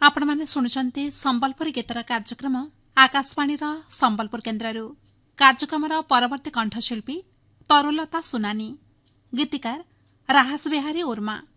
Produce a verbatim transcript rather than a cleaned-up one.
आपण माने शुणुचंती संबलपुरी गीतर कार्यक्रम आकाशवाणी संबलपुर केन्द्र कार्यक्रम परवर्ती कंठशिल्पी तरुलता सुनानी गीतिकार राहास बिहारी उर्मा।